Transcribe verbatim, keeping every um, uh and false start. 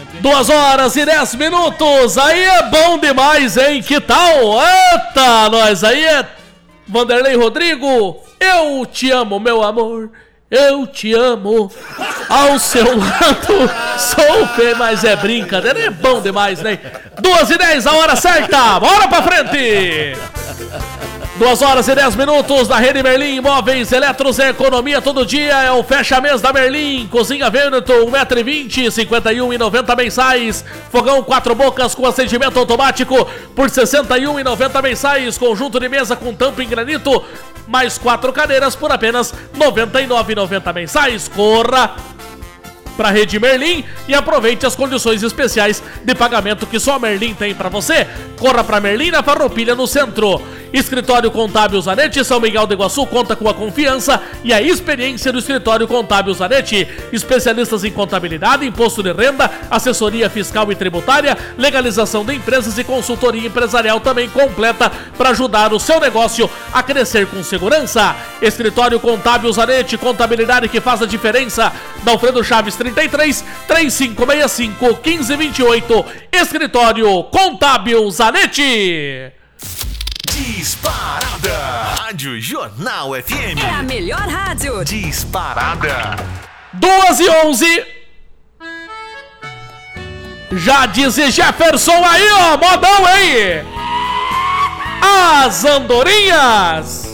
Duas horas e dez minutos, aí é bom demais, hein? Que tal? Eita, nós aí é Vanderlei Rodrigo, eu te amo, meu amor, eu te amo, ao seu lado sou feio, mas é brincadeira, é bom demais, né? Duas e dez, a hora certa, bora pra frente! Duas horas e dez minutos da Rede Merlin Imóveis Eletros é economia todo dia, é o fecha-mês da Merlin, cozinha Veneto, um metro e vinte, cinquenta e um reais e noventa centavos mensais, fogão quatro bocas com acendimento automático por sessenta e um reais e noventa centavos mensais, conjunto de mesa com tampa em granito, mais quatro cadeiras por apenas noventa e nove reais e noventa centavos mensais, corra para a Rede Merlin e aproveite as condições especiais de pagamento que só a Merlin tem para você. Corra para Merlin na Farroupilha, no centro. Escritório Contábil Zanetti, São Miguel do Iguaçu, conta com a confiança e a experiência do Escritório Contábil Zanetti. Especialistas em contabilidade, imposto de renda, assessoria fiscal e tributária, legalização de empresas e consultoria empresarial também completa para ajudar o seu negócio a crescer com segurança. Escritório Contábil Zanetti, contabilidade que faz a diferença. Da Alfredo Chaves trinta e três, três cinco seis cinco, um cinco dois oito. Escritório Contábil Zanetti. Disparada Rádio Jornal F M. É a melhor rádio. Disparada. Duas e onze. Já diz Jefferson aí, ó, modão, hein? As andorinhas.